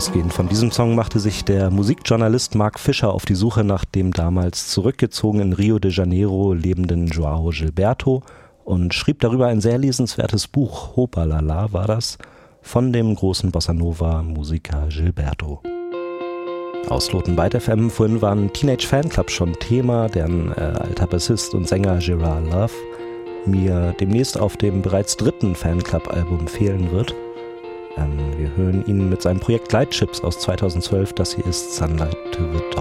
Ausgehend von diesem Song machte sich der Musikjournalist Mark Fischer auf die Suche nach dem damals zurückgezogen in Rio de Janeiro lebenden João Gilberto und schrieb darüber ein sehr lesenswertes Buch, Hopalala war das, von dem großen Bossa-Nova-Musiker Gilberto. Ausloten bei FM, vorhin waren Teenage Fanclub schon Thema, deren alter Bassist und Sänger Gerard Love mir demnächst auf dem bereits 3. Fanclub-Album fehlen wird. Wir hören ihn mit seinem Projekt Lightships aus 2012, das hier ist Sunlight to the Dawn.